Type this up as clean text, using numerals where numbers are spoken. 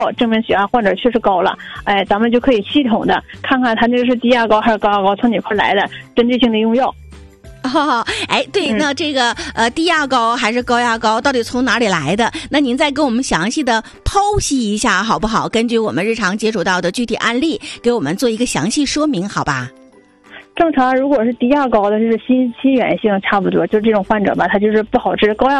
证明血压患者确实高了，咱们就可以系统的看看他这个是低压高还是高压高，从哪块来的，针对性的用药。 对，那这个低压高还是高压高，到底从哪里来的？那您再跟我们详细的剖析一下好不好？根据我们日常接触到的具体案例，给我们做一个详细说明，好吧？ 正常如果是低压高的，就是心源性差不多，就这种患者吧，他就是不好治。高压